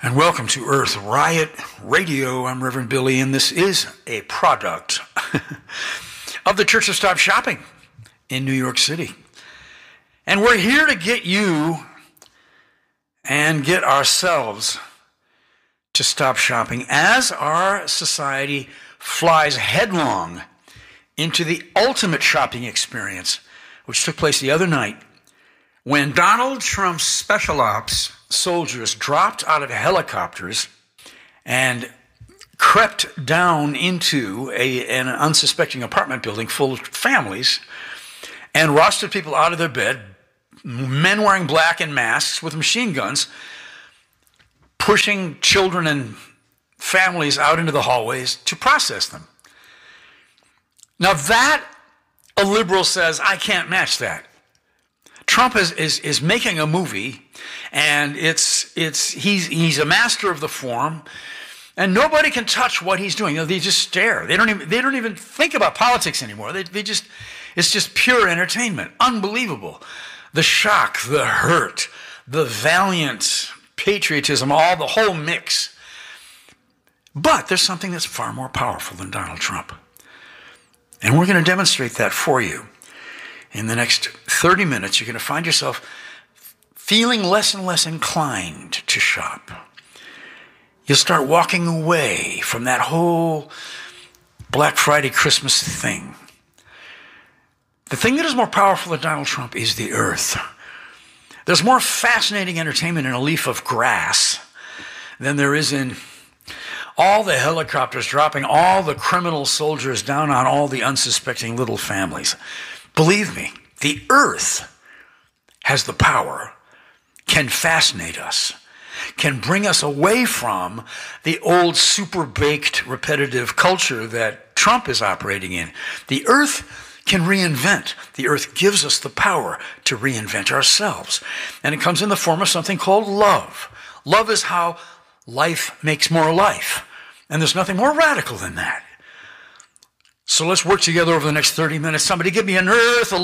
And welcome to Earth Riot Radio. I'm Reverend Billy, and this is a product of the Church of Stop Shopping in New York City. And we're here to get you and get ourselves to stop shopping as our society flies headlong into the ultimate shopping experience, which took place the other night when Donald Trump's special ops soldiers dropped out of helicopters and crept down into an unsuspecting apartment building full of families and rostered people out of their bed, men wearing black and masks with machine guns, pushing children and families out into the hallways to process them. Now that, a liberal says, I can't match that. Trump is making a movie, and he's a master of the form, and nobody can touch what he's doing. You know, they just stare. They don't even think about politics anymore. It's just pure entertainment. Unbelievable. The shock, the hurt, the valiant patriotism, the whole mix. But there's something that's far more powerful than Donald Trump. And we're going to demonstrate that for you. In the next 30 minutes, you're going to find yourself feeling less and less inclined to shop. You'll start walking away from that whole Black Friday, Christmas thing. The thing that is more powerful than Donald Trump is the earth. There's more fascinating entertainment in a leaf of grass than there is in all the helicopters dropping all the criminal soldiers down on all the unsuspecting little families. Believe me, the earth has the power, can fascinate us, can bring us away from the old super-baked repetitive culture that Trump is operating in. The earth can reinvent. The earth gives us the power to reinvent ourselves. And it comes in the form of something called love. Love is how life makes more life. And there's nothing more radical than that. So let's work together over the next 30 minutes. Somebody give me an earth,